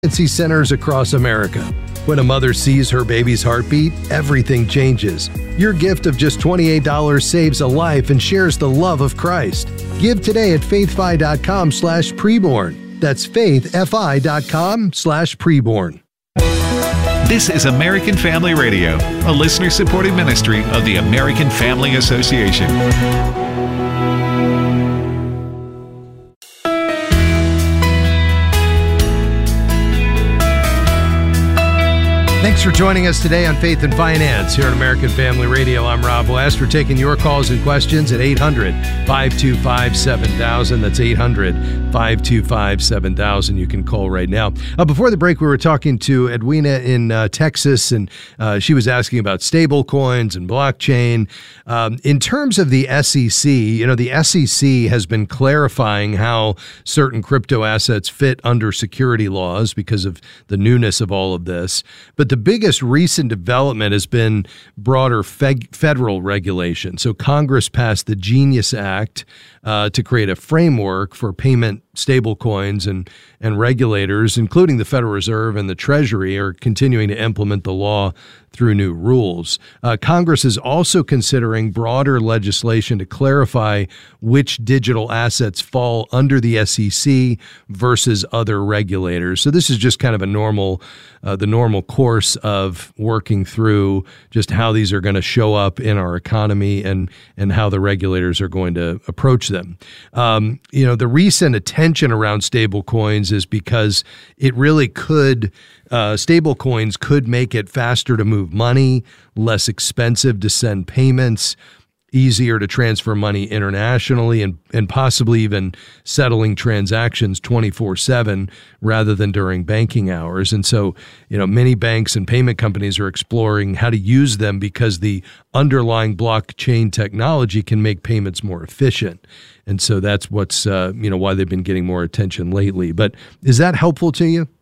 pregnancy centers across America. When a mother sees her baby's heartbeat, everything changes. Your gift of just $28 saves a life and shares the love of Christ. Give today at faithfi.com/preborn. That's faithfi.com/preborn. This is American Family Radio, a listener-supported ministry of the American Family Association. Thanks for joining us today on Faith and Finance here on American Family Radio. I'm Rob West. We're taking your calls and questions at 800-525-7000. That's 800-525-7000. You can call right now. Before the break, we were talking to Edwina in Texas, and she was asking about stable coins and blockchain. In terms of the SEC, the SEC has been clarifying how certain crypto assets fit under security laws because of the newness of all of this. But the biggest recent development has been broader federal regulation. So Congress passed the Genius Act to create a framework for payment stablecoins, and regulators, including the Federal Reserve and the Treasury, are continuing to implement the law through new rules. Congress is also considering broader legislation to clarify which digital assets fall under the SEC versus other regulators. So this is just kind of the normal course of working through just how these are going to show up in our economy and how the regulators are going to approach them. The recent attention around stable coins is because it really could stable coins could make it faster to move money, less expensive to send payments, easier to transfer money internationally, and possibly even settling transactions 24/7 rather than during banking hours. And so, many banks and payment companies are exploring how to use them because the underlying blockchain technology can make payments more efficient. And so that's what's, why they've been getting more attention lately. But is that helpful to you?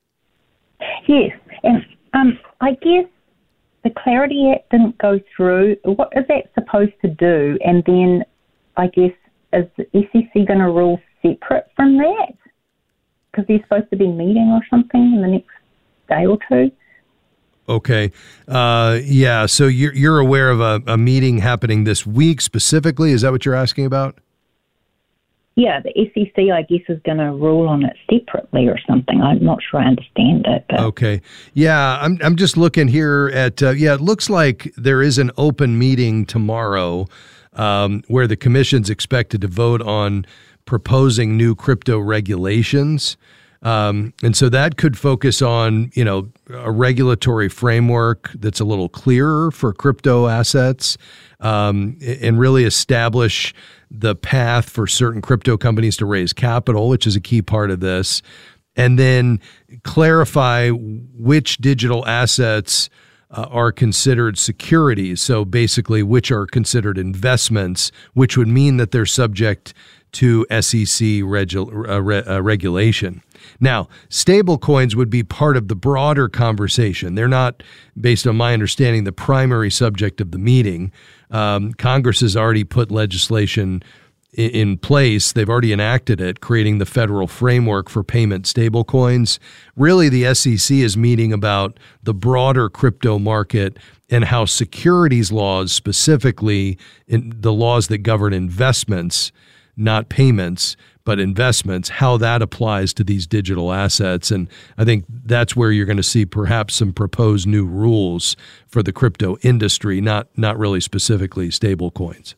Yes. And I guess the Clarity Act didn't go through. What is that supposed to do? And then I guess, is the SEC going to rule separate from that? Because they're supposed to be meeting or something in the next day or two. Okay. Yeah. So you're aware of a meeting happening this week specifically? Is that what you're asking about? Yeah, the SEC, I guess, is going to rule on it separately or something. I'm not sure I understand it. But. Okay. Yeah, I'm just looking here at, it looks like there is an open meeting tomorrow where the commission's expected to vote on proposing new crypto regulations. And so that could focus on, a regulatory framework that's a little clearer for crypto assets, and really establish the path for certain crypto companies to raise capital, which is a key part of this, and then clarify which digital assets are considered securities. So basically, which are considered investments, which would mean that they're subject to SEC regulation. Now, stable coins would be part of the broader conversation. They're not, based on my understanding, the primary subject of the meeting. Congress has already put legislation in place. They've already enacted it, creating the federal framework for payment stablecoins. Really, the SEC is meeting about the broader crypto market and how securities laws, specifically in the laws that govern investments, not payments, but investments, how that applies to these digital assets. And I think that's where you're going to see perhaps some proposed new rules for the crypto industry, not really specifically stable coins.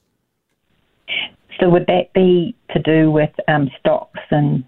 So would that be to do with stocks and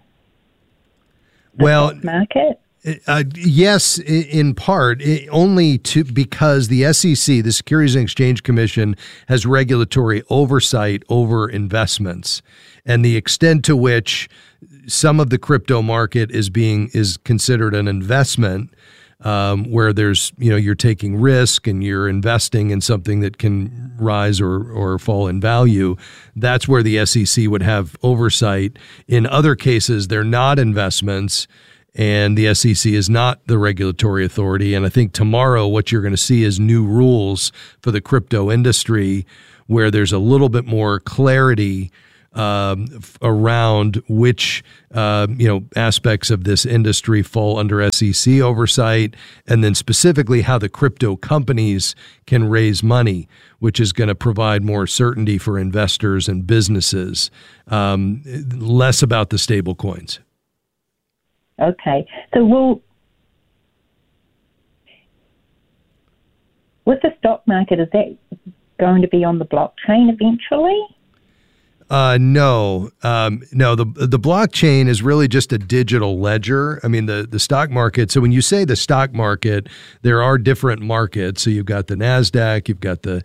the stock market? Yes, in part, because the SEC, the Securities and Exchange Commission, has regulatory oversight over investments, and the extent to which some of the crypto market is considered an investment, where there's you're taking risk and you're investing in something that can rise or fall in value. That's where the SEC would have oversight. In other cases, they're not investments, and the SEC is not the regulatory authority. And I think tomorrow what you're going to see is new rules for the crypto industry where there's a little bit more clarity around which aspects of this industry fall under SEC oversight, and then specifically how the crypto companies can raise money, which is going to provide more certainty for investors and businesses, less about the stable coins. Okay. So with the stock market, is that going to be on the blockchain eventually? No. The blockchain is really just a digital ledger. I mean, the stock market. So when you say the stock market, there are different markets. So you've got the NASDAQ, you've got the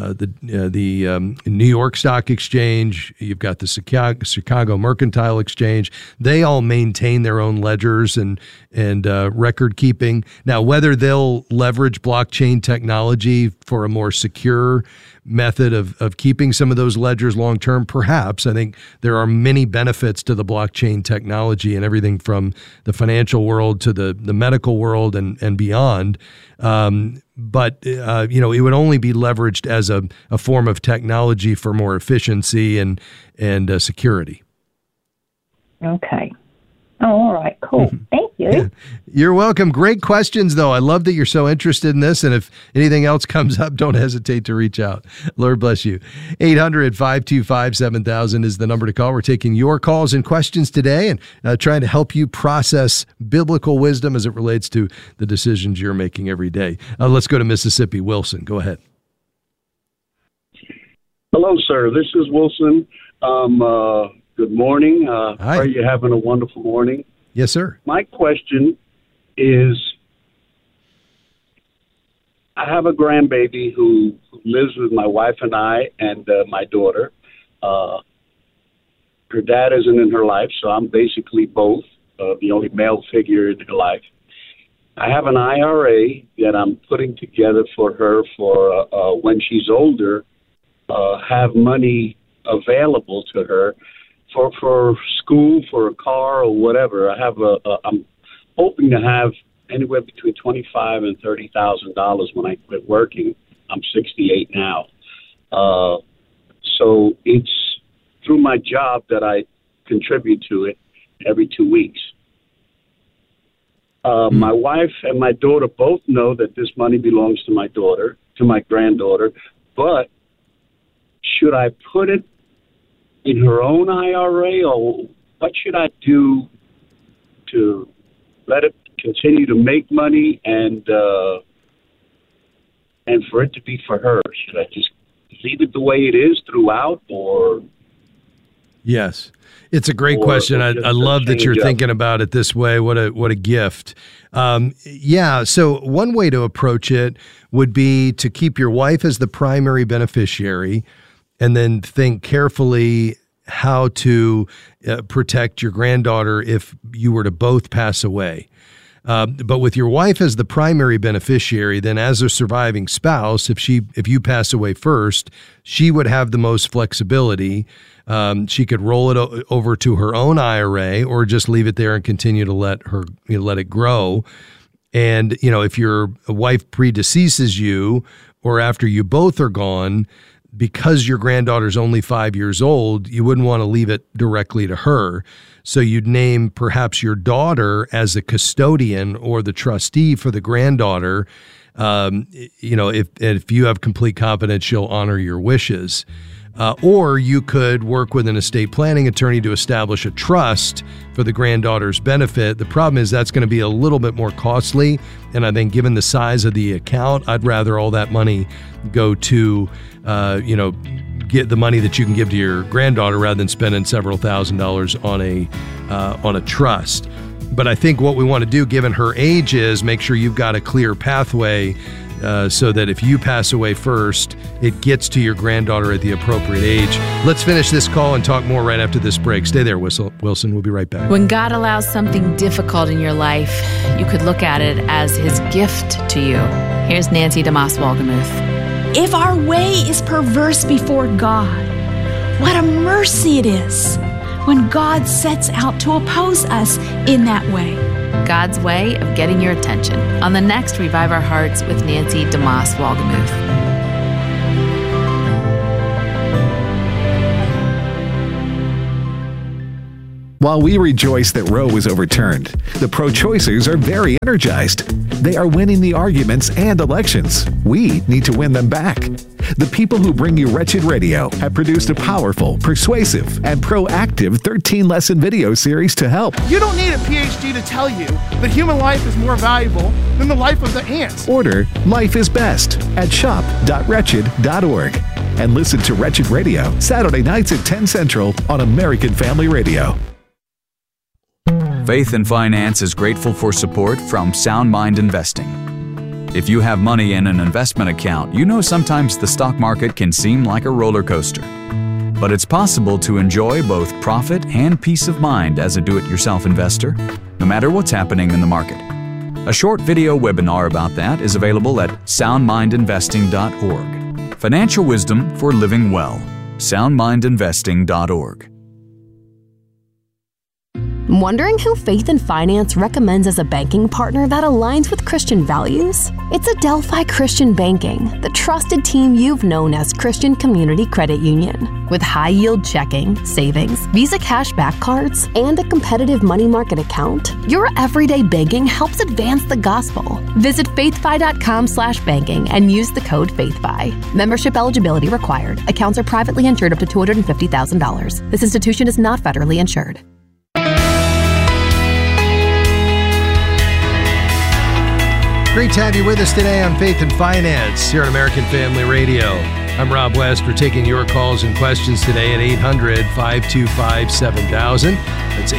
New York Stock Exchange, you've got the Chicago Mercantile Exchange. They all maintain their own ledgers and record keeping. Now, whether they'll leverage blockchain technology for a more secure method of keeping some of those ledgers long term, perhaps. I think there are many benefits to the blockchain technology and everything from the financial world to the medical world and beyond. But it would only be leveraged as a form of technology for more efficiency and security. Okay. Oh, all right, cool. Thank you. Yeah. You're welcome. Great questions, though. I love that you're so interested in this. And if anything else comes up, don't hesitate to reach out. Lord bless you. 800-525-7000 is the number to call. We're taking your calls and questions today and trying to help you process biblical wisdom as it relates to the decisions you're making every day. Let's go to Mississippi. Wilson, go ahead. Hello, sir. This is Wilson. Good morning. Hi. Are you having a wonderful morning? Yes, sir. My question is, I have a grandbaby who lives with my wife and I and my daughter. Her dad isn't in her life, so I'm basically both, the only male figure in her life. I have an IRA that I'm putting together for her for when she's older, have money available to her for school, for a car, or whatever. I'm hoping to have anywhere between $25,000 and $30,000 when I quit working. I'm 68 now, so it's through my job that I contribute to it every 2 weeks. My wife and my daughter both know that this money belongs to my granddaughter, but should I put it in her own IRA, or what should I do to let it continue to make money and for it to be for her? Should I just leave it the way it is throughout, or? Yes, it's a great question. I love that you're thinking about it this way. What a gift. So one way to approach it would be to keep your wife as the primary beneficiary, and then think carefully how to protect your granddaughter if you were to both pass away. But with your wife as the primary beneficiary, then as a surviving spouse, if you pass away first, she would have the most flexibility. She could roll it over to her own IRA or just leave it there and continue to let it grow. And, if your wife predeceases you or after you both are gone, because your granddaughter's only 5 years old, you wouldn't want to leave it directly to her. So you'd name perhaps your daughter as a custodian or the trustee for the granddaughter. If you have complete confidence, she'll honor your wishes. Or you could work with an estate planning attorney to establish a trust for the granddaughter's benefit. The problem is that's going to be a little bit more costly. And I think given the size of the account, I'd rather all that money go to, get the money that you can give to your granddaughter rather than spending several $1,000s on a trust. But I think what we want to do, given her age, is make sure you've got a clear pathway so that if you pass away first, it gets to your granddaughter at the appropriate age. Let's finish this call and talk more right after this break. Stay there, Wilson. We'll be right back. When God allows something difficult in your life, you could look at it as His gift to you. Here's Nancy DeMoss Wolgemuth. If our way is perverse before God, what a mercy it is when God sets out to oppose us in that way. God's way of getting your attention on the next Revive Our Hearts with Nancy DeMoss Wolgemuth. While we rejoice that Roe was overturned, the pro-choicers are very energized. They are winning the arguments and elections. We need to win them back. The people who bring you Wretched Radio have produced a powerful, persuasive, and proactive 13-lesson video series to help. You don't need a PhD to tell you that human life is more valuable than the life of the ants. Order Life is Best at shop.wretched.org. And listen to Wretched Radio Saturday nights at 10 Central on American Family Radio. Faith and Finance is grateful for support from Sound Mind Investing. If you have money in an investment account, you know sometimes the stock market can seem like a roller coaster. But it's possible to enjoy both profit and peace of mind as a do-it-yourself investor, no matter what's happening in the market. A short video webinar about that is available at soundmindinvesting.org. Financial wisdom for living well. soundmindinvesting.org. Wondering who Faith and Finance recommends as a banking partner that aligns with Christian values? It's Adelphi Christian Banking, the trusted team you've known as Christian Community Credit Union. With high-yield checking, savings, Visa cashback cards, and a competitive money market account, your everyday banking helps advance the gospel. Visit faithfi.com/banking and use the code FAITHFI. Membership eligibility required. Accounts are privately insured up to $250,000. This institution is not federally insured. Great to have you with us today on Faith and Finance here on American Family Radio. I'm Rob West. We're taking your calls and questions today at 800-525-7000. That's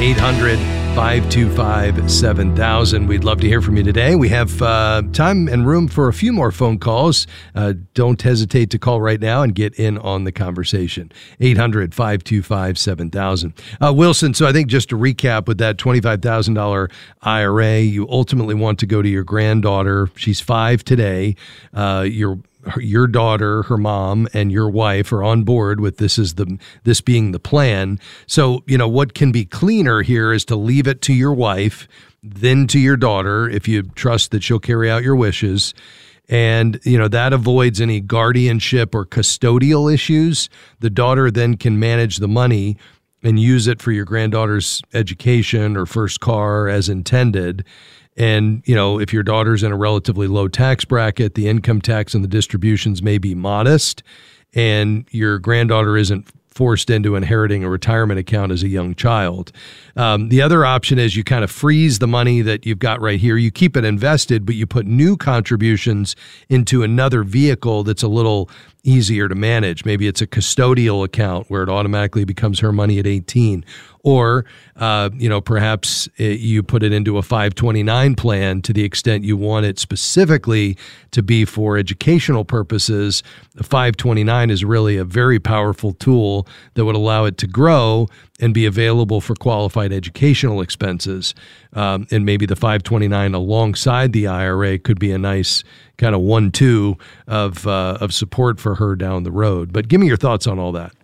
800-525-7000. We'd love to hear from you today. We have time and room for a few more phone calls. Don't hesitate to call right now and get in on the conversation. 800-525-7000. Wilson, so I think just to recap with that $25,000 IRA, you ultimately want to go to your granddaughter. She's 5 today. Your daughter, her mom, and your wife are on board with this being the plan. So, what can be cleaner here is to leave it to your wife, then to your daughter, if you trust that she'll carry out your wishes. And, that avoids any guardianship or custodial issues. The daughter then can manage the money and use it for your granddaughter's education or first car as intended. And, if your daughter's in a relatively low tax bracket, the income tax and the distributions may be modest, and your granddaughter isn't forced into inheriting a retirement account as a young child. The other option is you kind of freeze the money that you've got right here. You keep it invested, but you put new contributions into another vehicle that's a little easier to manage. Maybe it's a custodial account where it automatically becomes her money at 18. Or, perhaps you put it into a 529 plan to the extent you want it specifically to be for educational purposes. The 529 is really a very powerful tool that would allow it to grow and be available for qualified educational expenses. And maybe the 529 alongside the IRA could be a nice kind of 1-2 of support for her down the road. But give me your thoughts on all that.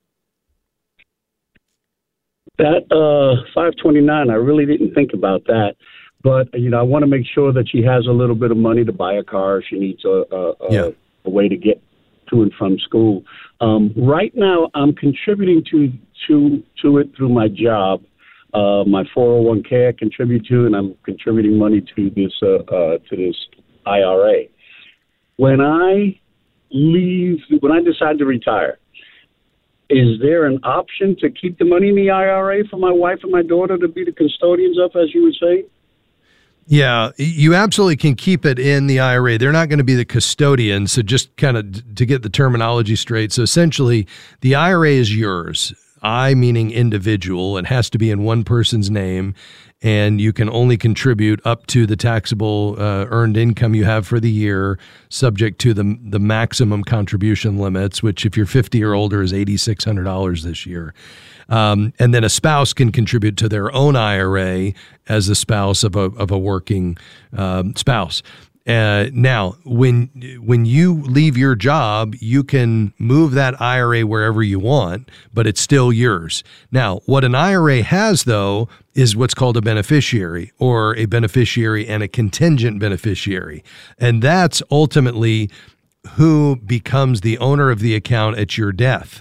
That 529, I really didn't think about that. But, I want to make sure that she has a little bit of money to buy a car. She needs a way to get to and from school. Right now, I'm contributing to it through my job. My 401k I contribute to, and I'm contributing money to this IRA. When I decide to retire, is there an option to keep the money in the IRA for my wife and my daughter to be the custodians of, as you would say? Yeah, you absolutely can keep it in the IRA. They're not going to be the custodians. So just kind of to get the terminology straight. So essentially, the IRA is yours. I meaning individual. It has to be in one person's name, and you can only contribute up to the taxable earned income you have for the year, subject to the maximum contribution limits, which if you're 50 or older is $8,600 this year. And then a spouse can contribute to their own IRA as a spouse of a working spouse. Now, when you leave your job, you can move that IRA wherever you want, but it's still yours. Now, what an IRA has, though, is what's called a beneficiary, or a beneficiary and a contingent beneficiary. And that's ultimately who becomes the owner of the account at your death.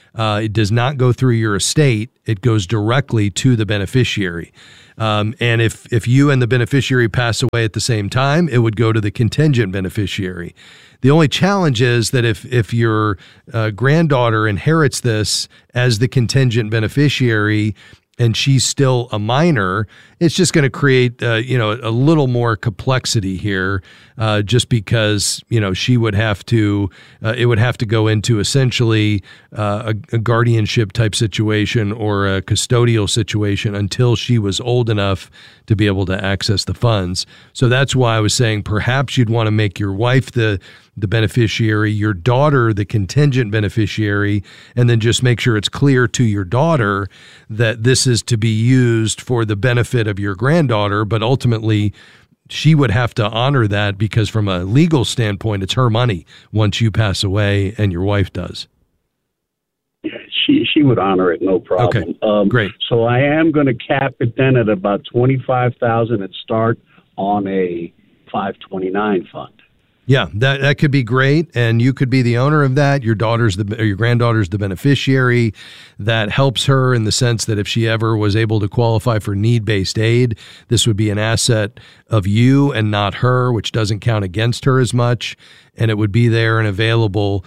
It does not go through your estate. It goes directly to the beneficiary. And if you and the beneficiary pass away at the same time, it would go to the contingent beneficiary. The only challenge is that if your granddaughter inherits this as the contingent beneficiary and she's still a minor, it's just going to create a little more complexity here, just because she would have to it would have to go into essentially a guardianship type situation or a custodial situation until she was old enough to be able to access the funds. So that's why I was saying perhaps you'd want to make your wife the beneficiary, your daughter the contingent beneficiary, and then just make sure it's clear to your daughter that this is to be used for the benefit of your granddaughter, but ultimately she would have to honor that because from a legal standpoint, it's her money once you pass away and your wife does. Yeah, she would honor it, no problem. Okay, great. So I am going to cap it then at about $25,000 and start on a 529 fund. Yeah, that could be great, and you could be the owner of that. Your granddaughter's the beneficiary. That helps her in the sense that if she ever was able to qualify for need-based aid, this would be an asset of you and not her, which doesn't count against her as much, and it would be there and available,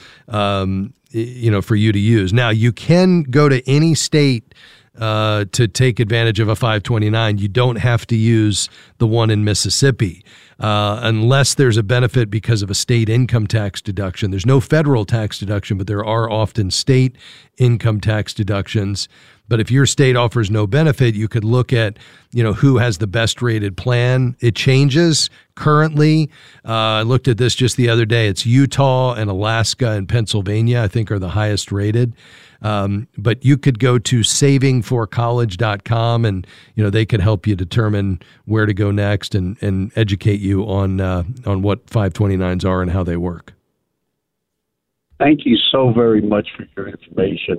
for you to use. Now, you can go to any state to take advantage of a 529. You don't have to use the one in Mississippi. Unless there's a benefit because of a state income tax deduction. There's no federal tax deduction, but there are often state income tax deductions. But if your state offers no benefit, you could look at, who has the best rated plan. It changes currently. I looked at this just the other day. It's Utah and Alaska and Pennsylvania, I think, are the highest rated. But you could go to savingforcollege.com and, they could help you determine where to go next and educate you on what 529s are and how they work. Thank you so very much for your information.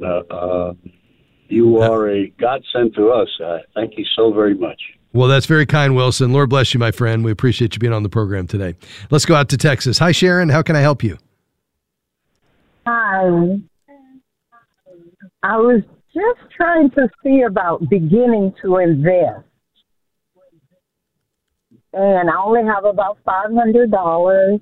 You are a godsend to us. Thank you so very much. Well, that's very kind, Wilson. Lord bless you, my friend. We appreciate you being on the program today. Let's go out to Texas. Hi, Sharon. How can I help you? Hi. I was just trying to see about beginning to invest. And I only have about $500.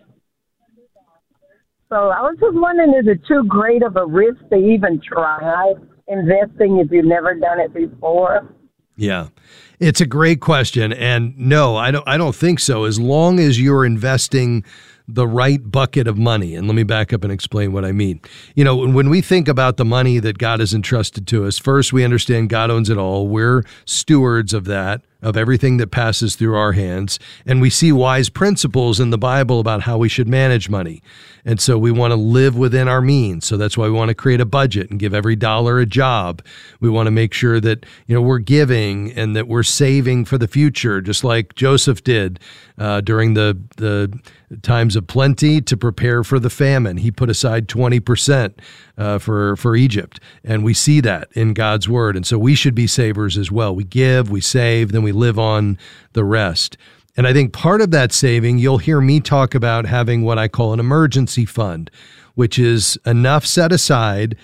So I was just wondering, is it too great of a risk to even try investing if you've never done it before? Yeah, it's a great question. And no, I don't think so. As long as you're investing the right bucket of money. And let me back up and explain what I mean. When we think about the money that God has entrusted to us, first we understand God owns it all. We're stewards of that, of everything that passes through our hands. And we see wise principles in the Bible about how we should manage money. And so we want to live within our means. So that's why we want to create a budget and give every dollar a job. We want to make sure that, we're giving and that we're saving for the future, just like Joseph did during the times of plenty to prepare for the famine. He put aside 20% for Egypt. And we see that in God's word. And so we should be savers as well. We give, we save, then we live on the rest. And I think part of that saving, you'll hear me talk about having what I call an emergency fund, which is enough set aside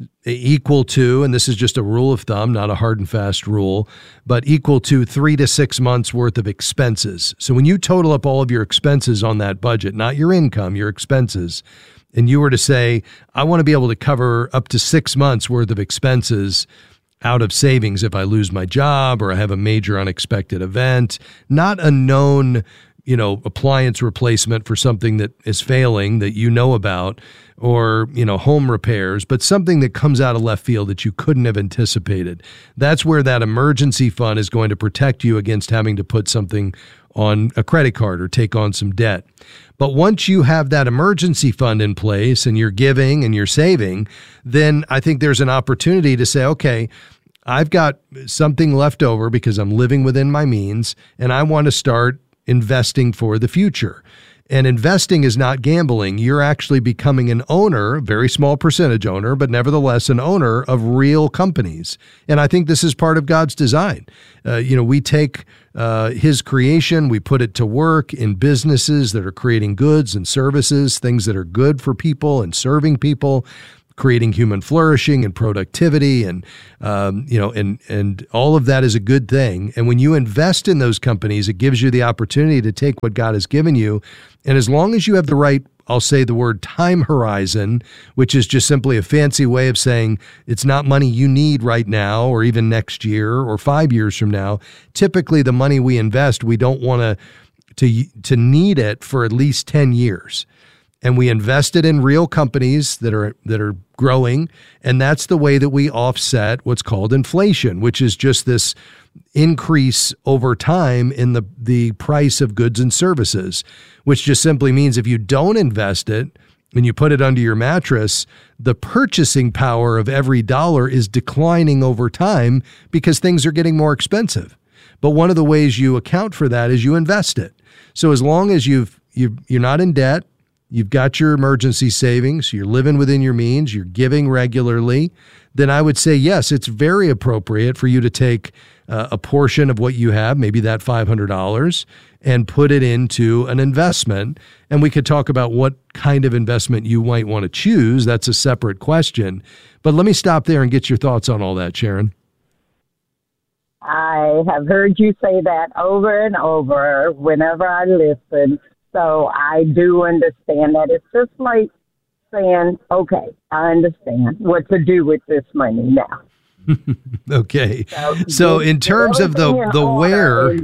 equal to, and this is just a rule of thumb, not a hard and fast rule, but equal to 3 to 6 months worth of expenses. So when you total up all of your expenses on that budget, not your income, your expenses, and you were to say, I want to be able to cover up to 6 months worth of expenses out of savings if I lose my job or I have a major unexpected event, not a known, appliance replacement for something that is failing that you know about, or, home repairs, but something that comes out of left field that you couldn't have anticipated. That's where that emergency fund is going to protect you against having to put something on a credit card or take on some debt. But once you have that emergency fund in place and you're giving and you're saving, then I think there's an opportunity to say, okay, I've got something left over because I'm living within my means and I want to start investing for the future. And investing is not gambling. You're actually becoming an owner, a very small percentage owner, but nevertheless an owner of real companies. And I think this is part of God's design. We take His creation, we put it to work in businesses that are creating goods and services, things that are good for people and serving people. creating human flourishing and productivity, and and all of that is a good thing. And when you invest in those companies, it gives you the opportunity to take what God has given you, and as long as you have the right, I'll say the word time horizon, which is just simply a fancy way of saying it's not money you need right now or even next year or 5 years from now. Typically, the money we invest, we don't want to need it for at least 10 years. And we invest it in real companies that are growing, and that's the way that we offset what's called inflation, which is just this increase over time in the price of goods and services, which just simply means if you don't invest it and you put it under your mattress, the purchasing power of every dollar is declining over time because things are getting more expensive. But one of the ways you account for that is you invest it. So as long as you're not in debt, you've got your emergency savings, you're living within your means, you're giving regularly, then I would say, yes, it's very appropriate for you to take a portion of what you have, maybe that $500, and put it into an investment. And we could talk about what kind of investment you might want to choose. That's a separate question. But let me stop there and get your thoughts on all that, Sharon. I have heard you say that over and over whenever I listen. So I do understand that. It's just like saying, okay, I understand what to do with this money now. Okay. So in terms of the where,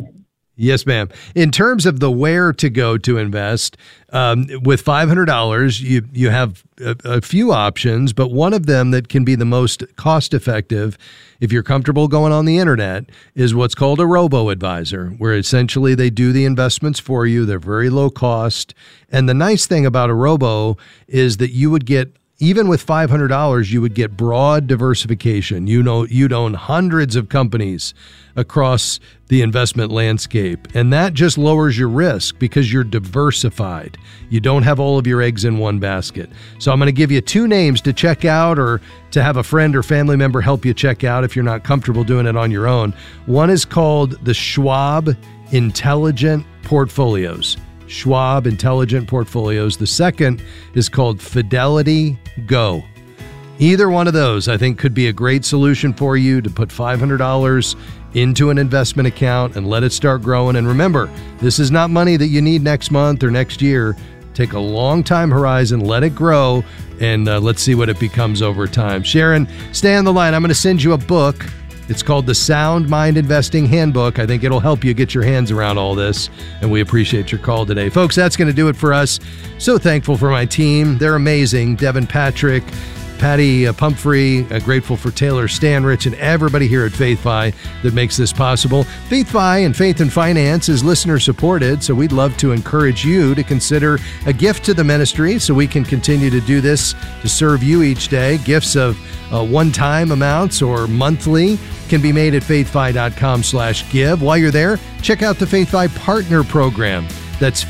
yes, ma'am. In terms of the where to go to invest, with $500, you have a few options, but one of them that can be the most cost effective, if you're comfortable going on the internet, is what's called a robo-advisor, where essentially they do the investments for you. They're very low cost. And the nice thing about a robo is that you would get, even with $500, you would get broad diversification. You'd own hundreds of companies across the investment landscape, and that just lowers your risk because you're diversified. You don't have all of your eggs in one basket. So I'm going to give you two names to check out, or to have a friend or family member help you check out if you're not comfortable doing it on your own. One is called the Schwab Intelligent Portfolios. Schwab Intelligent Portfolios. The second is called Fidelity Go. Either one of those, I think, could be a great solution for you to put $500 into an investment account and let it start growing. And remember, this is not money that you need next month or next year. Take a long time horizon, let it grow, and let's see what it becomes over time. Sharon, stay on the line. I'm going to send you a book. It's called the Sound Mind Investing Handbook. I think it'll help you get your hands around all this, and we appreciate your call today. Folks, that's going to do it for us. So thankful for my team. They're amazing. Devin Patrick, Patty Pumphrey, grateful for Taylor Stanrich and everybody here at FaithFi that makes this possible. FaithFi and Faith and Finance is listener supported, so we'd love to encourage you to consider a gift to the ministry so we can continue to do this to serve you each day. Gifts of one-time amounts or monthly can be made at faithfi.com/give. While you're there, check out the FaithFi Partner Program. That's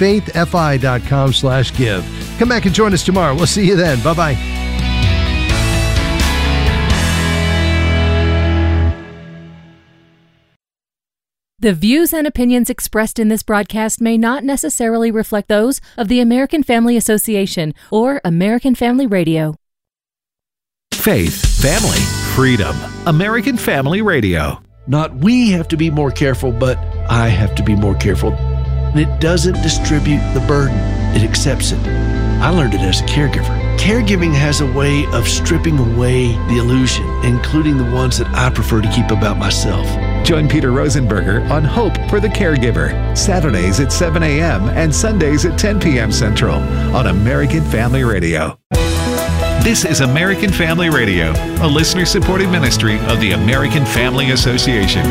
faithfi.com/give. Come back and join us tomorrow. We'll see you then. Bye-bye. The views and opinions expressed in this broadcast may not necessarily reflect those of the American Family Association or American Family Radio. Faith, family, freedom. American Family Radio. Not we have to be more careful, but I have to be more careful. And it doesn't distribute the burden. It accepts it. I learned it as a caregiver. Caregiving has a way of stripping away the illusion, including the ones that I prefer to keep about myself. Join Peter Rosenberger on Hope for the Caregiver, Saturdays at 7 a.m. and Sundays at 10 p.m. Central on American Family Radio. This is American Family Radio, a listener-supported ministry of the American Family Association.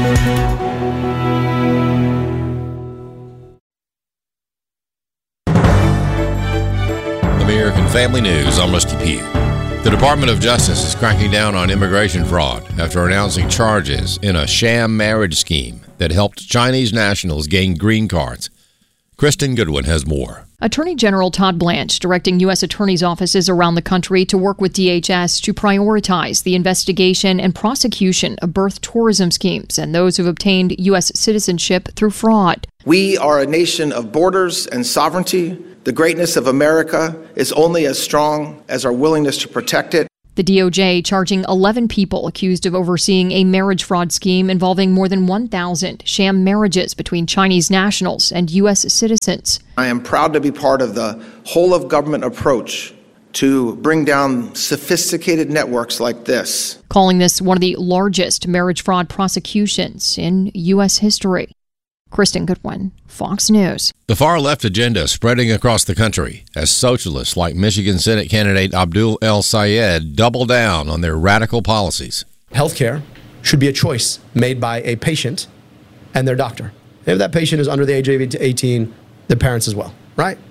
American Family News, I'm Rusty Pugh. The Department of Justice is cracking down on immigration fraud after announcing charges in a sham marriage scheme that helped Chinese nationals gain green cards. Kristen Goodwin has more. Attorney General Todd Blanche directing U.S. attorneys' offices around the country to work with DHS to prioritize the investigation and prosecution of birth tourism schemes and those who've obtained U.S. citizenship through fraud. We are a nation of borders and sovereignty. The greatness of America is only as strong as our willingness to protect it. The DOJ charging 11 people accused of overseeing a marriage fraud scheme involving more than 1,000 sham marriages between Chinese nationals and U.S. citizens. I am proud to be part of the whole-of-government approach to bring down sophisticated networks like this. Calling this one of the largest marriage fraud prosecutions in U.S. history. Kristen Goodwin, Fox News. The far-left agenda spreading across the country as socialists like Michigan Senate candidate Abdul El-Sayed double down on their radical policies. Healthcare should be a choice made by a patient and their doctor. If that patient is under the age of 18, the parents as well, right?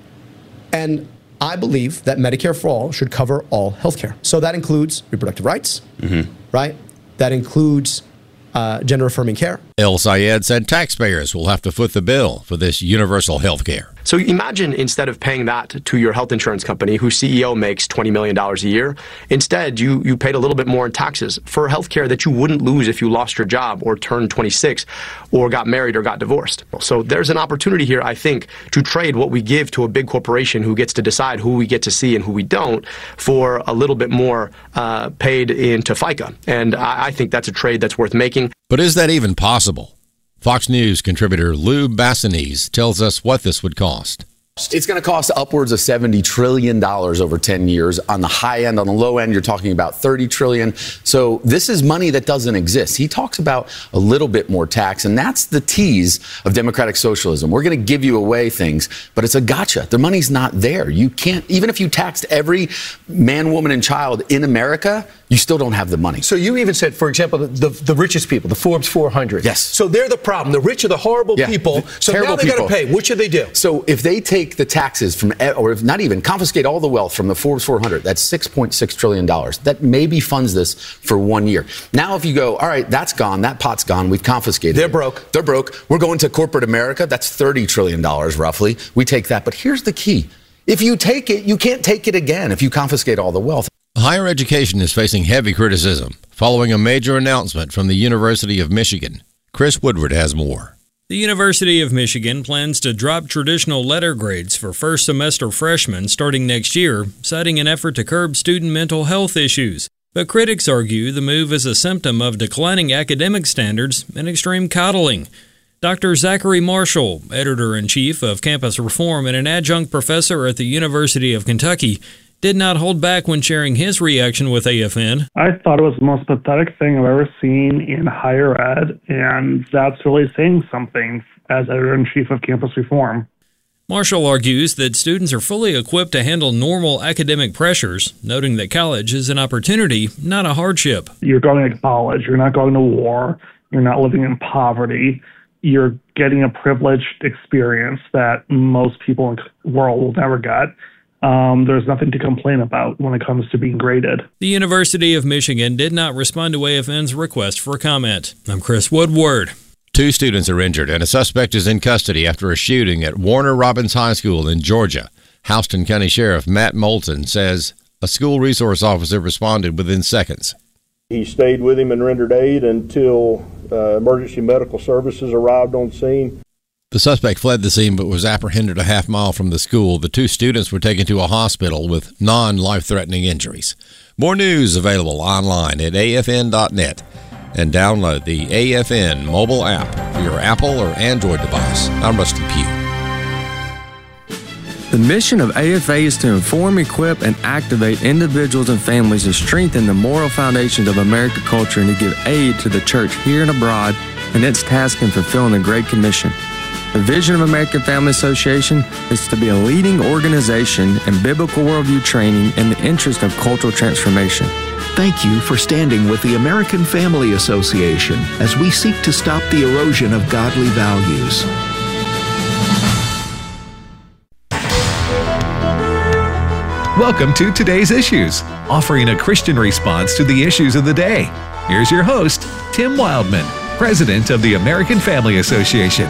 And I believe that Medicare for All should cover all healthcare. So that includes reproductive rights, right? That includes gender-affirming care. El-Sayed said taxpayers will have to foot the bill for this universal health care. So imagine instead of paying that to your health insurance company whose CEO makes $20 million a year, instead you paid a little bit more in taxes for health care that you wouldn't lose if you lost your job or turned 26 or got married or got divorced. So there's an opportunity here, I think, to trade what we give to a big corporation who gets to decide who we get to see and who we don't for a little bit more paid into FICA. And I think that's a trade that's worth making. But is that even possible? Fox News contributor Lou Bassanese tells us what this would cost. It's going to cost upwards of $70 trillion over 10 years. On the high end, on the low end, you're talking about $30 trillion. So this is money that doesn't exist. He talks about a little bit more tax, and that's the tease of democratic socialism. We're going to give you away things, but it's a gotcha. The money's not there. You can't, even if you taxed every man, woman, and child in America, you still don't have the money. So you even said, for example, the richest people, the Forbes 400. Yes. So they're the problem. The rich are the horrible people. So now they got to pay. What should they do? So if they take the taxes from, or if not even, confiscate all the wealth from the Forbes 400, that's $6.6 trillion. That maybe funds this for 1 year. Now if you go, all right, that's gone, that pot's gone, we've confiscated They're it. broke. They're broke. We're going to corporate America. That's $30 trillion roughly. We take that. But here's the key. If you take it, you can't take it again if you confiscate all the wealth. Higher education is facing heavy criticism following a major announcement from the University of Michigan. Chris Woodward has more. The University of Michigan plans to drop traditional letter grades for first semester freshmen starting next year, citing an effort to curb student mental health issues. But critics argue the move is a symptom of declining academic standards and extreme coddling. Dr. Zachary Marshall, editor-in-chief of Campus Reform and an adjunct professor at the University of Kentucky, did not hold back when sharing his reaction with AFN. I thought it was the most pathetic thing I've ever seen in higher ed, and that's really saying something as editor-in-chief of Campus Reform. Marshall argues that students are fully equipped to handle normal academic pressures, noting that college is an opportunity, not a hardship. You're going to college. You're not going to war. You're not living in poverty. You're getting a privileged experience that most people in the world will never get. There's nothing to complain about when it comes to being graded. The University of Michigan did not respond to AFN's request for comment. I'm Chris Woodward. 2 students are injured and a suspect is in custody after a shooting at Warner Robins High School in Georgia. Houston County Sheriff Matt Moulton says a school resource officer responded within seconds. He stayed with him and rendered aid until emergency medical services arrived on scene. The suspect fled the scene but was apprehended a half mile from the school. The 2 students were taken to a hospital with non-life-threatening injuries. More news available online at afn.net and download the AFN mobile app for your Apple or Android device. I'm Rusty Pugh. The mission of AFA is to inform, equip, and activate individuals and families to strengthen the moral foundations of American culture and to give aid to the church here and abroad in its task in fulfilling the Great Commission. The vision of American Family Association is to be a leading organization in biblical worldview training in the interest of cultural transformation. Thank you for standing with the American Family Association as we seek to stop the erosion of godly values. Welcome to Today's Issues, offering a Christian response to the issues of the day. Here's your host, Tim Wildman, President of the American Family Association.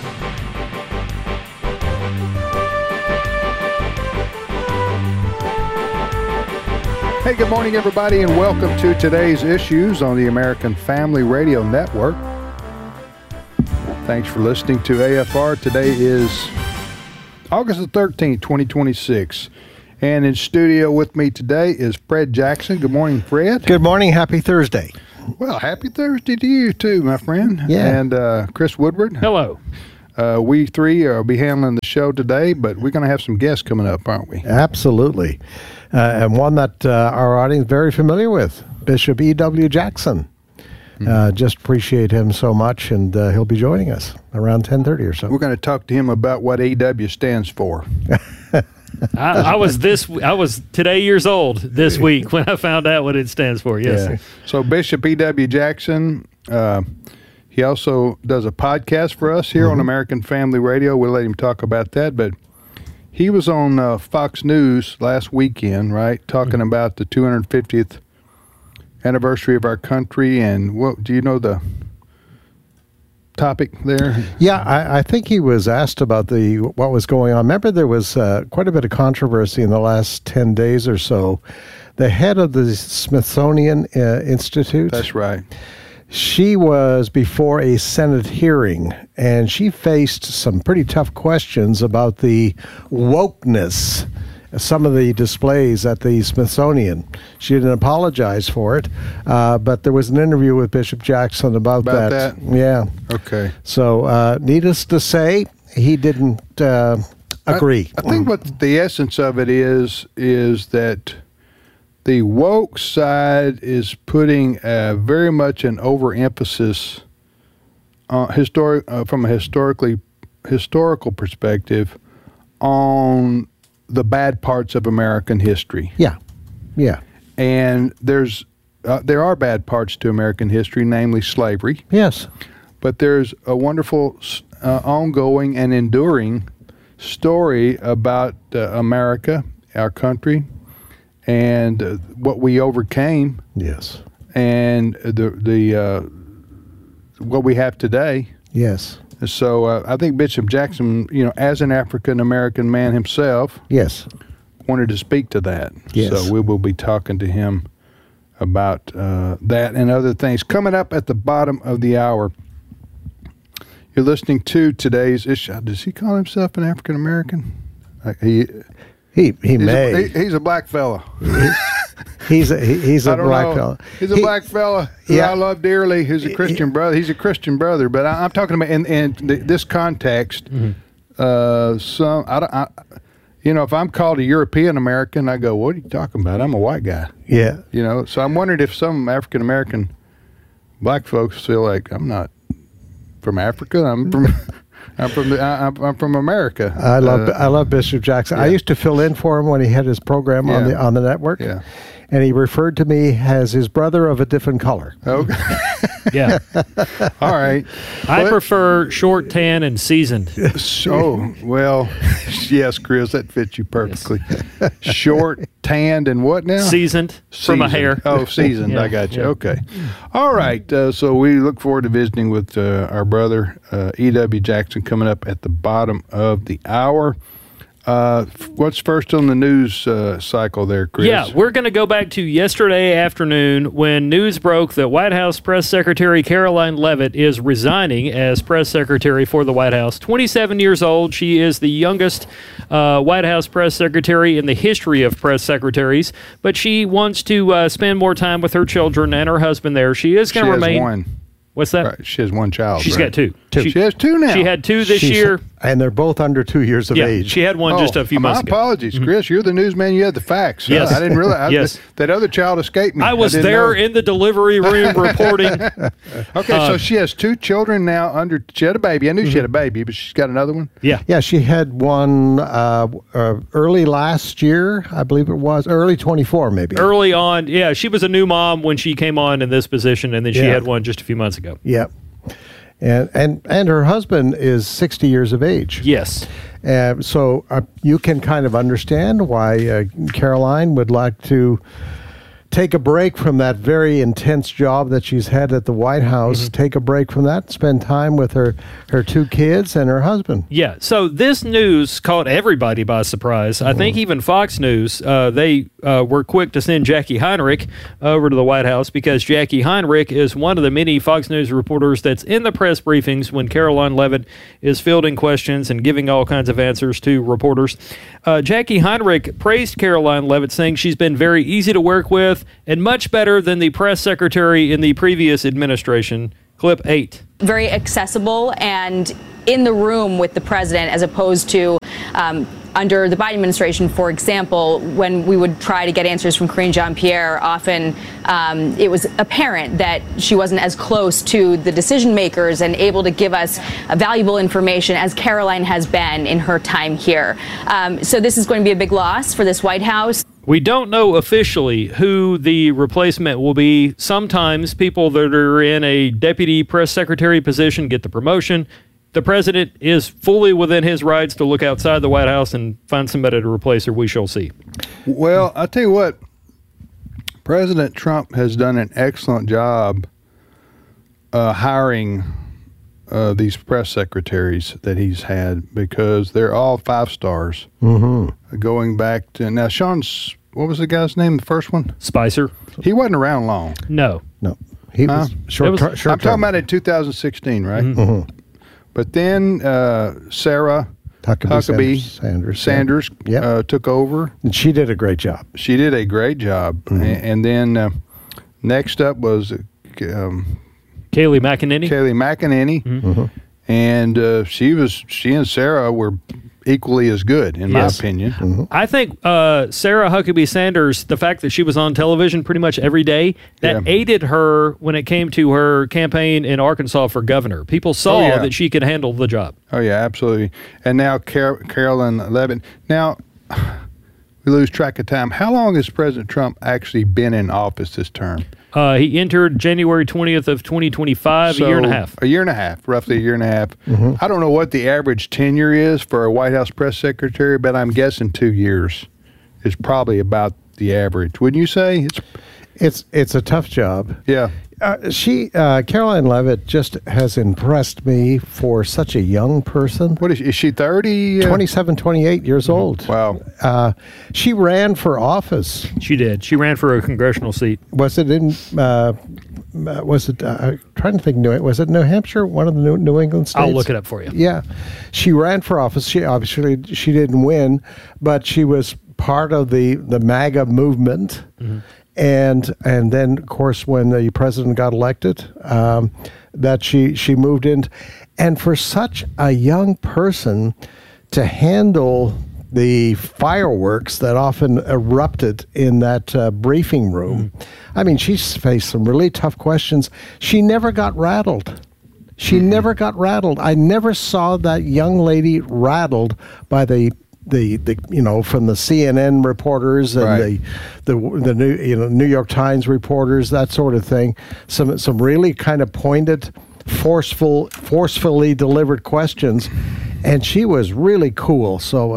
Hey, good morning, everybody, and welcome to Today's Issues on the American Family Radio Network. Thanks for listening to AFR. Today is August the 13th, 2026. And in studio with me today is Fred Jackson. Good morning, Fred. Good morning. Happy Thursday. Well, happy Thursday to you too, my friend. Yeah. And Chris Woodward. Hello. We three will be handling the show today, but we're going to have some guests coming up, aren't we? Absolutely. And one that our audience is very familiar with, Bishop E.W. Jackson. Just appreciate him so much, and he'll be joining us around 10:30 or so. We're going to talk to him about what EW stands for. I was today years old this week when I found out what it stands for. Yes. Yeah. So Bishop E.W. Jackson, he also does a podcast for us here on American Family Radio. We'll let him talk about that, but he was on Fox News last weekend, right, talking about the 250th anniversary of our country. And what do you know the topic there? Yeah, I think he was asked about what was going on. Remember, there was quite a bit of controversy in the last 10 days or so. The head of the Smithsonian Institute. That's right. She was before a Senate hearing, and she faced some pretty tough questions about the wokeness, some of the displays at the Smithsonian. She didn't apologize for it, but there was an interview with Bishop Jackson about that. Yeah. Okay. So, needless to say, he didn't agree. I think what the essence of it is that the woke side is putting very much an overemphasis from a historical perspective on the bad parts of American history. Yeah. And there are bad parts to American history, namely slavery. Yes. But there's a wonderful ongoing and enduring story about America, our country, and what we overcame. Yes. And the what we have today. Yes. So I think Bishop Jackson, as an African American man himself, yes, wanted to speak to that. Yes. So we will be talking to him about that and other things coming up at the bottom of the hour. You're listening to today's issue. Does he call himself an African American? He may. He's a black fella. He's a black fella. He's a black fella who I love dearly. Who's a Christian brother. He's a Christian brother. But I'm talking about in this context. If I'm called a European American, I go, "What are you talking about? I'm a white guy." Yeah. So I'm wondering if some African American black folks feel like I'm not from Africa. I'm from America. I love Bishop Jackson. Yeah. I used to fill in for him when he had his program on the network. Yeah. And he referred to me as his brother of a different color. Okay. Yeah. All right. I prefer short, tan, and seasoned. Oh, well, yes, Chris, that fits you perfectly. Yes. Short, tanned, and what now? Seasoned for my hair. Oh, seasoned. Yeah. I got you. Yeah. Okay. All right. So we look forward to visiting with our brother, E.W. Jackson, coming up at the bottom of the hour. What's first on the news cycle there, Chris? Yeah, we're going to go back to yesterday afternoon when news broke that White House Press Secretary Karoline Leavitt is resigning as press secretary for the White House. 27 years old. She is the youngest White House press secretary in the history of press secretaries, but she wants to spend more time with her children and her husband there. She is going to remain. She has one. What's that? Right. She has one child. She's right? got two. She has two now. She had two this year. And they're both under 2 years of age. She had one just a few months ago. My apologies, Chris. You're the newsman. You had the facts. Yes. I didn't realize. Yes. That other child escaped me. I was there in the delivery room reporting. Okay, so she has two children now. She had a baby. I knew she had a baby, but she's got another one. Yeah. Yeah, she had one early last year, I believe it was. Early 24, maybe. Early on. Yeah, she was a new mom when she came on in this position, and then she had one just a few months ago. Yep. And her husband is 60 years of age. Yes. So you can kind of understand why Karoline would like to take a break from that very intense job that she's had at the White House, take a break from that, spend time with her 2 kids and her husband. Yeah, so this news caught everybody by surprise. I think even Fox News, they were quick to send Jackie Heinrich over to the White House because Jackie Heinrich is one of the many Fox News reporters that's in the press briefings when Caroline Leavitt is fielding questions and giving all kinds of answers to reporters. Jackie Heinrich praised Caroline Leavitt, saying she's been very easy to work with and much better than the press secretary in the previous administration. Clip 8. Very accessible and in the room with the president, as opposed to under the Biden administration, for example, when we would try to get answers from Karine Jean-Pierre, often it was apparent that she wasn't as close to the decision makers and able to give us valuable information as Caroline has been in her time here. So this is going to be a big loss for this White House. We don't know officially who the replacement will be. Sometimes people that are in a deputy press secretary position get the promotion. The president is fully within his rights to look outside the White House and find somebody to replace her. We shall see. Well, I'll tell you what, President Trump has done an excellent job hiring these press secretaries that he's had, because they're all 5 stars. Going back to now, Sean's, what was the guy's name? The first one, Spicer. He wasn't around long. No. He was short. I'm talking about in 2016, right? But then Sarah Huckabee Sanders took over, and she did a great job. She did a great job, and then next up was Kayleigh McEnany. And she and Sarah were equally as good, in my opinion. I think Sarah Huckabee Sanders, the fact that she was on television pretty much every day, that aided her when it came to her campaign in Arkansas for governor. People saw that she could handle the job. Oh, yeah, absolutely. And now Caroline Leavitt. Now, we lose track of time. How long has President Trump actually been in office this term? He entered January 20th of 2025, so, a year and a half. A year and a half, roughly a year and a half. I don't know what the average tenure is for a White House press secretary, but I'm guessing 2 years is probably about the average. Wouldn't you say? It's a tough job. Yeah. Caroline Leavitt just has impressed me for such a young person. What is she 30? 27, 28 years old. Wow. She ran for office. She did. She ran for a congressional seat. Was it in, trying to think, was it New Hampshire, one of the New England states? I'll look it up for you. Yeah. She ran for office. She didn't win, but she was part of the MAGA movement. And then, of course, when the president got elected, that she moved in. And for such a young person to handle the fireworks that often erupted in that briefing room, I mean, she's faced some really tough questions. She never got rattled. Never got rattled. I never saw that young lady rattled by the from the CNN reporters and the New York Times reporters, that sort of thing. Some really kind of pointed, forcefully delivered questions, and she was really cool. So,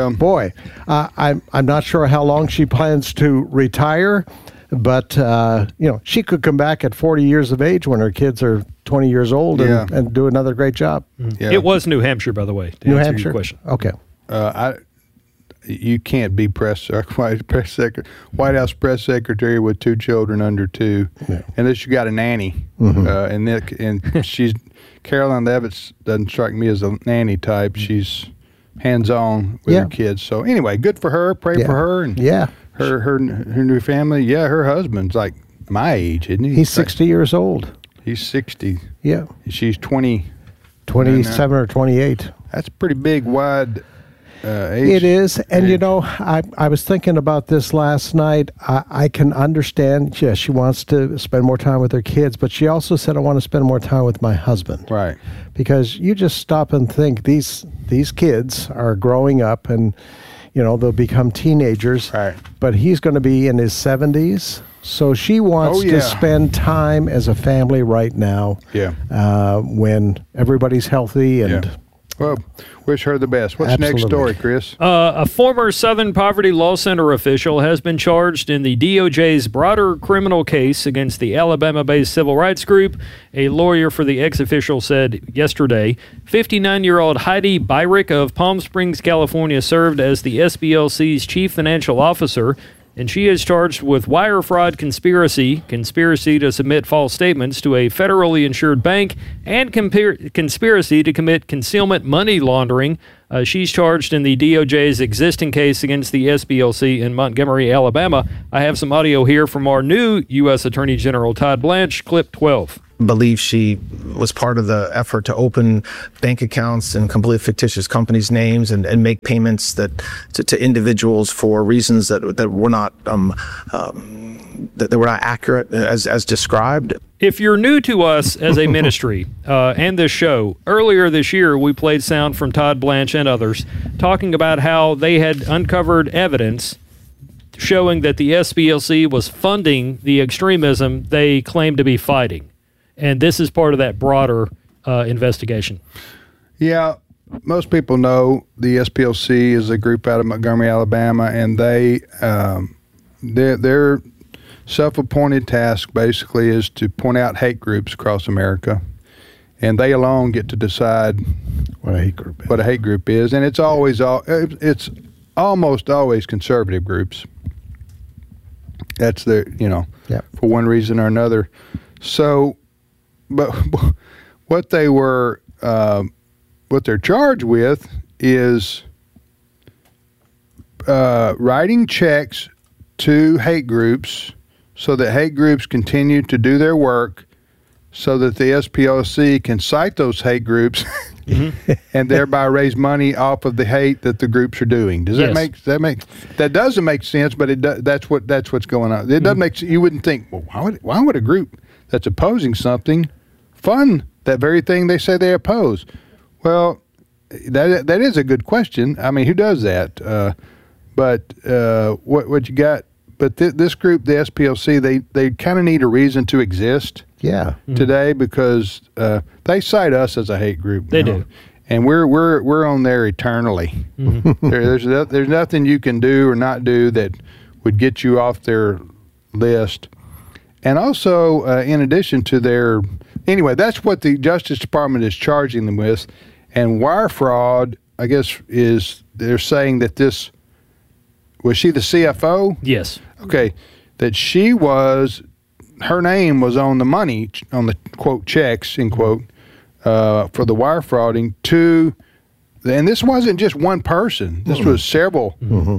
I'm not sure how long she plans to retire, but she could come back at 40 years of age when her kids are 20 years old and do another great job. It was New Hampshire, by the way. New Hampshire. Your question. Okay. You can't be White House press secretary with 2 children under 2, unless you got a nanny. And she's Caroline Leavitt doesn't strike me as a nanny type. She's hands-on with her kids. So anyway, good for her. Pray for her and her new family. Yeah, her husband's like my age, isn't he? He's 60 years old. He's 60. Yeah. She's 27 or 28. That's a pretty big, wide age. It is. And, I was thinking about this last night. I can understand, she wants to spend more time with her kids, but she also said, I want to spend more time with my husband. Right. Because you just stop and think, these kids are growing up and, they'll become teenagers. Right. But he's going to be in his 70s. So she wants to spend time as a family right now. Yeah. When everybody's healthy and Well, wish her the best. What's the next story, Chris? A former Southern Poverty Law Center official has been charged in the DOJ's broader criminal case against the Alabama-based civil rights group. A lawyer for the ex-official said yesterday, 59-year-old Heidi Byrick of Palm Springs, California, served as the SPLC's chief financial officer, and she is charged with wire fraud conspiracy to submit false statements to a federally insured bank, and conspiracy to commit concealment money laundering. She's charged in the DOJ's existing case against the SPLC in Montgomery, Alabama. I have some audio here from our new U.S. Attorney General Todd Blanche, clip 12. Believe she was part of the effort to open bank accounts in completely fictitious companies' names and make payments that to individuals for reasons that were not that were not accurate as described. If you're new to us as a ministry and this show, earlier this year we played sound from Todd Blanche and others talking about how they had uncovered evidence showing that the SPLC was funding the extremism they claimed to be fighting. And this is part of that broader investigation. Yeah, most people know the SPLC is a group out of Montgomery, Alabama, and their self-appointed task basically is to point out hate groups across America, and they alone get to decide what a hate group is. And it's almost always conservative groups. That's their, for one reason or another. So. But what they're charged with is writing checks to hate groups so that hate groups continue to do their work, so that the SPLC can cite those hate groups and thereby raise money off of the hate that the groups are doing. Does that make that doesn't make sense? But that's what's going on. It doesn't make. You wouldn't think, well, why would a group that's opposing something fund that very thing they say they oppose? Well, that is a good question. I mean, who does that? But what you got? But this group, the SPLC, they kind of need a reason to exist. Yeah. Today, because they cite us as a hate group. They do, and we're on there eternally. There's nothing you can do or not do that would get you off their list. And also, in addition to their, anyway, that's what the Justice Department is charging them with. And wire fraud, I guess, they're saying that this, was she the CFO? Yes. Okay, that her name was on the money, on the, quote, checks, end quote, for the wire frauding to, and this wasn't just one person. This was several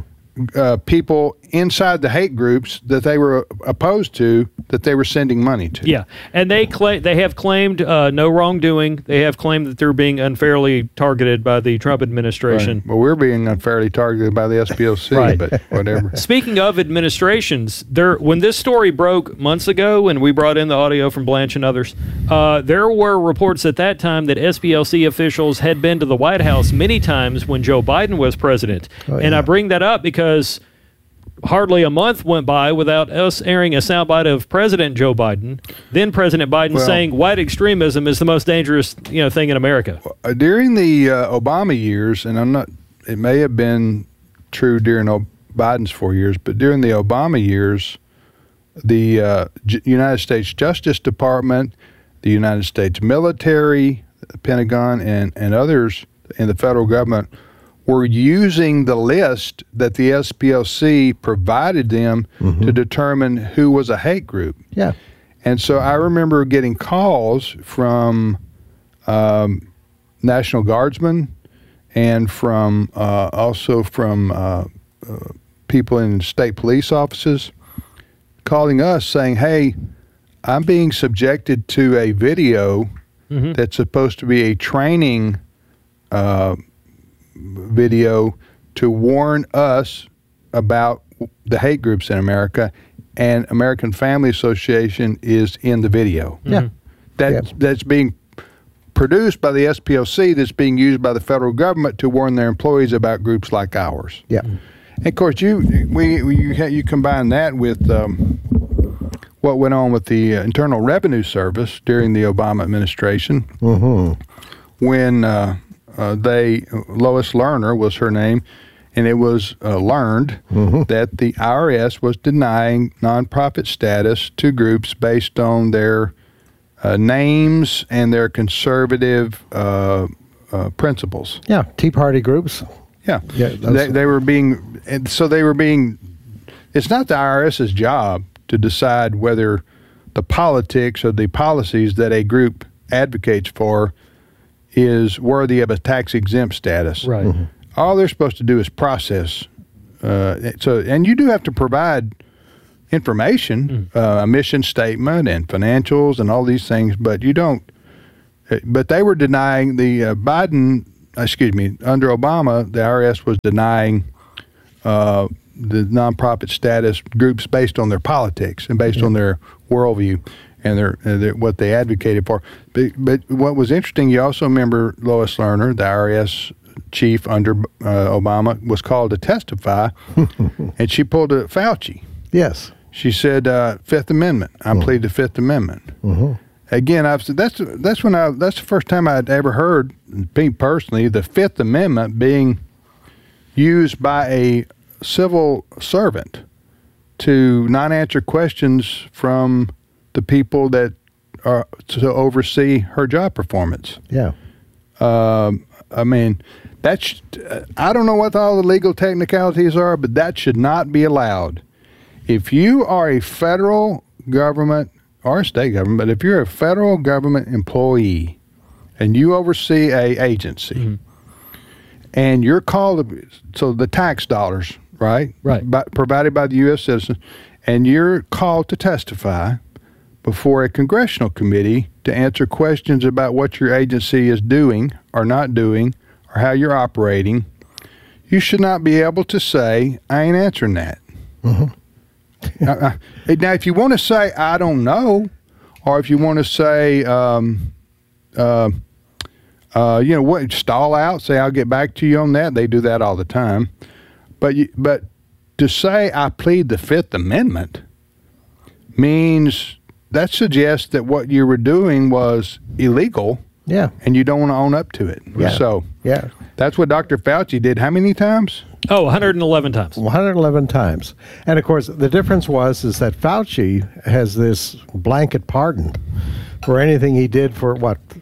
people inside the hate groups that they were opposed to, that they were sending money to. Yeah, and they have claimed no wrongdoing. They have claimed that they're being unfairly targeted by the Trump administration. Right. Well, we're being unfairly targeted by the SPLC, right. But whatever. Speaking of administrations, when this story broke months ago, and we brought in the audio from Blanche and others, there were reports at that time that SPLC officials had been to the White House many times when Joe Biden was president. And I bring that up because hardly a month went by without us airing a soundbite of President Joe Biden, then President Biden, saying white extremism is the most dangerous thing in America. During the Obama years, and it may have been true during Biden's 4 years, but during the Obama years, the United States Justice Department, the United States military, the Pentagon, and others in the federal government were using the list that the SPLC provided them to determine who was a hate group. Yeah. And so I remember getting calls from National Guardsmen and also from people in state police offices calling us saying, hey, I'm being subjected to a video that's supposed to be a training video to warn us about the hate groups in America, and American Family Association is in the video. Yeah. That's being produced by the SPLC, that's being used by the federal government to warn their employees about groups like ours. Yeah. And of course, you combine that with what went on with the Internal Revenue Service during the Obama administration, when Lois Lerner was her name, and it was learned that the IRS was denying nonprofit status to groups based on their names and their conservative principles. Yeah, Tea Party groups. Yeah, they were being, and so they were being. It's not the IRS's job to decide whether the politics or the policies that a group advocates for is worthy of a tax-exempt status. Right. Mm-hmm. All they're supposed to do is process. And you do have to provide information, a mission statement and financials and all these things, but you don't. But they were denying the under Obama, the IRS was denying the nonprofit status groups based on their politics and based on their worldview and their what they advocated for. But what was interesting, you also remember Lois Lerner, the IRS chief under Obama, was called to testify, and she pulled a Fauci. Yes. She said, Fifth Amendment. I plead the Fifth Amendment. Again, I've said that's the first time I'd ever heard, me personally, the Fifth Amendment being used by a civil servant to not answer questions from the people that are to oversee her job performance. Yeah. I mean, I don't know what all the legal technicalities are, but that should not be allowed. If you are a federal government or a state government, but if you're a federal government employee and you oversee a agency and you're called, so the tax dollars, right, provided by the U.S. citizens, and you're called to testify before a congressional committee to answer questions about what your agency is doing or not doing or how you're operating, you should not be able to say, I ain't answering that. Now, if you want to say, I don't know, or if you want to say, stall out, say, I'll get back to you on that, they do that all the time. But to say, I plead the Fifth Amendment means that suggests that what you were doing was illegal. Yeah. And you don't want to own up to it. Yeah. So yeah, that's what Dr. Fauci did. How many times? 111 times. 111 times. And of course, the difference is that Fauci has this blanket pardon for anything he did from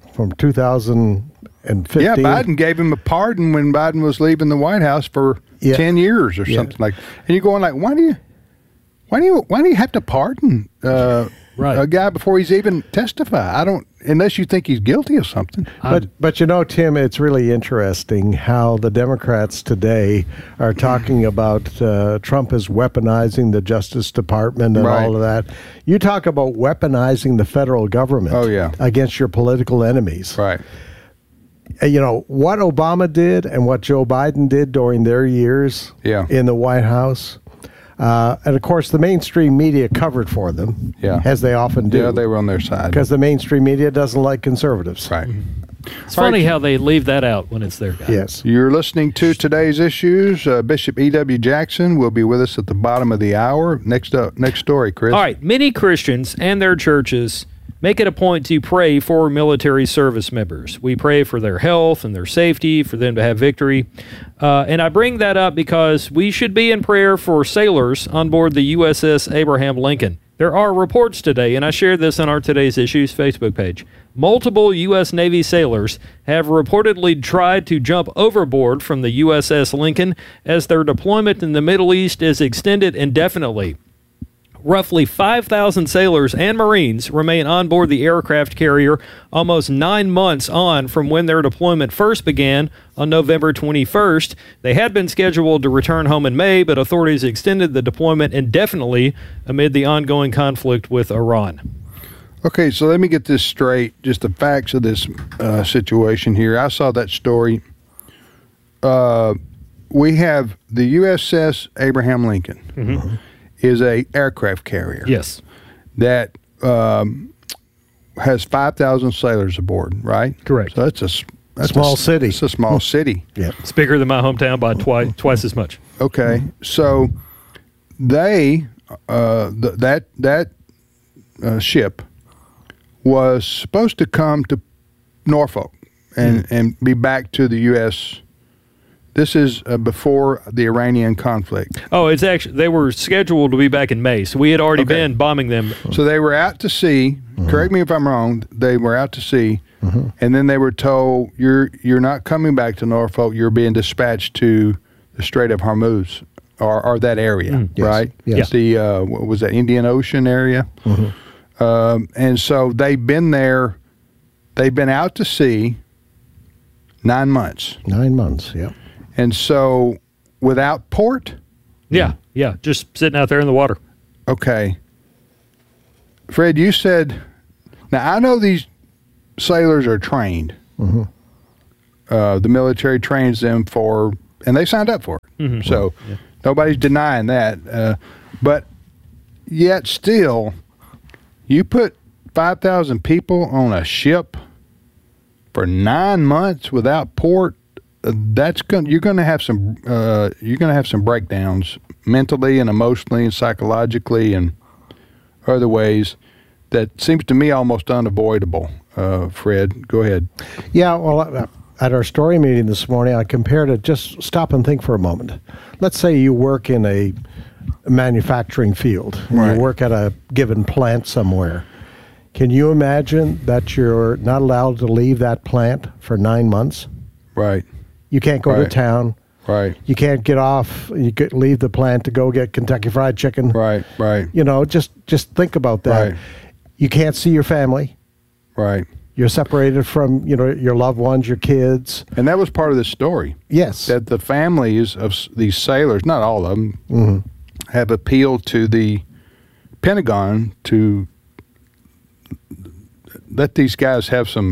2015. Yeah, Biden gave him a pardon when Biden was leaving the White House for 10 years or something like that. And you're going like, why do you have to pardon a guy before he's even testified? Unless you think he's guilty of something. But Tim, it's really interesting how the Democrats today are talking about Trump is weaponizing the Justice Department and all of that. You talk about weaponizing the federal government against your political enemies. Right. What Obama did and what Joe Biden did during their years in the White House. And of course, the mainstream media covered for them, as they often do. Yeah, they were on their side. Because the mainstream media doesn't like conservatives. Right. It's funny how they leave that out when it's their guy. Yes. You're listening to Today's Issues. Bishop E.W. Jackson will be with us at the bottom of the hour. Next story, Chris. All right. Many Christians and their churches make it a point to pray for military service members. We pray for their health and their safety, for them to have victory. And I bring that up because we should be in prayer for sailors on board the USS Abraham Lincoln. There are reports today, and I shared this on our Today's Issues Facebook page. Multiple U.S. Navy sailors have reportedly tried to jump overboard from the USS Lincoln as their deployment in the Middle East is extended indefinitely. Roughly 5,000 sailors and Marines remain on board the aircraft carrier almost 9 months on from when their deployment first began on November 21st. They had been scheduled to return home in May, but authorities extended the deployment indefinitely amid the ongoing conflict with Iran. Okay, so let me get this straight, just the facts of this situation here. I saw that story. We have the USS Abraham Lincoln. Mm-hmm. Is a aircraft carrier. Yes. That has 5,000 sailors aboard, right? Correct. So that's a small city. It's a small city. Yeah. It's bigger than my hometown by twice as much. Okay. So they that ship was supposed to come to Norfolk, and be back to the U.S. This is before the Iranian conflict. Oh, it's actually, they were scheduled to be back in May, so we had already been bombing them. So they were out to sea. Correct me if I'm wrong. They were out to sea, and then they were told, you're not coming back to Norfolk. You're being dispatched to the Strait of Hormuz, or that area, right? Yes. The what was that, Indian Ocean area? And so they've been there. They've been out to sea 9 months. 9 months, yeah. And so without port? Yeah, just sitting out there in the water. Okay. Fred, you said, now I know these sailors are trained. The military trains them for, and they signed up for it. So nobody's denying that. But yet still, you put 5,000 people on a ship for 9 months without port. You're going to have some breakdowns mentally and emotionally and psychologically and other ways that seems to me almost unavoidable. Fred, go ahead. Yeah, well, at our story meeting this morning, I compared it. Just stop and think for a moment. Let's say you work in a manufacturing field. Right. You work at a given plant somewhere. Can you imagine that you're not allowed to leave that plant for 9 months? Right. You can't go to town. Right. You can't get off. You could leave the plant to go get Kentucky Fried Chicken. Right. You know, just think about that. Right. You can't see your family. Right. You're separated from, your loved ones, your kids. And that was part of the story. Yes. That the families of these sailors, not all of them, have appealed to the Pentagon to let these guys have some,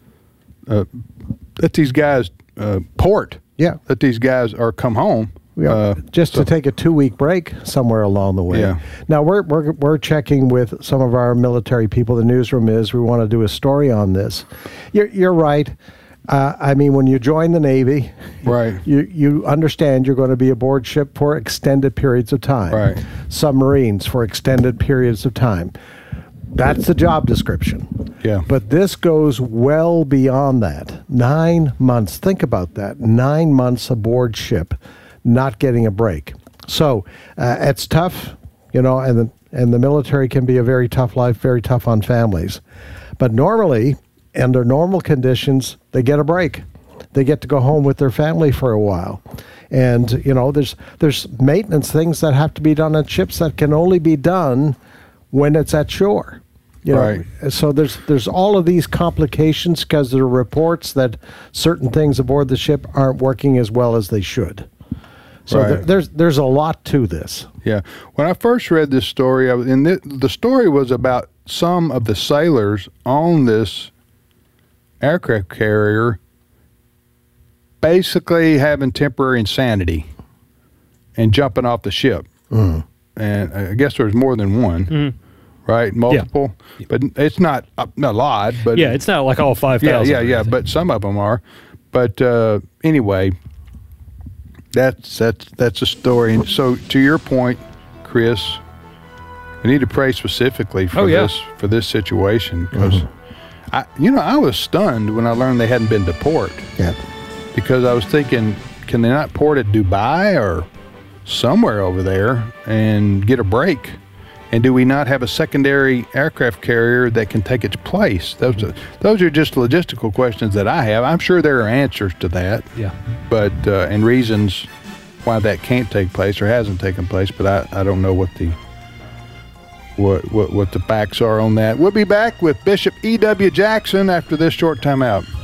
let these guys port. Yeah. That these guys come home. Just to take a 2-week break somewhere along the way. Yeah. Now, we're checking with some of our military people. The newsroom is. We want to do a story on this. You're right. I mean, when you join the Navy, right, you understand you're going to be aboard ship for extended periods of time. Right. Submarines for extended periods of time. That's the job description. Yeah. But this goes well beyond that. 9 months. Think about that. 9 months aboard ship, not getting a break. So it's tough, and the military can be a very tough life, very tough on families. But normally, under normal conditions, they get a break. They get to go home with their family for a while. And, there's maintenance things that have to be done on ships that can only be done when it's at shore. Right. So there's all of these complications because there are reports that certain things aboard the ship aren't working as well as they should. So Right. there's a lot to this. Yeah. When I first read this story, the story was about some of the sailors on this aircraft carrier basically having temporary insanity and jumping off the ship. And I guess there's more than one, right? Multiple, but it's not a lot. But it's not like all 5,000. Yeah. But some of them are. But anyway, that's a story. And so to your point, Chris, we need to pray specifically for this situation because I was stunned when I learned they hadn't been to port. Yeah. Because I was thinking, can they not port at Dubai or somewhere over there and get a break? And do we not have a secondary aircraft carrier that can take its place? Those are just logistical questions that I have. I'm sure there are answers to that. Yeah. But and reasons why that can't take place or hasn't taken place. But I don't know what the facts are on that. We'll be back with Bishop E.W. Jackson after this short time out.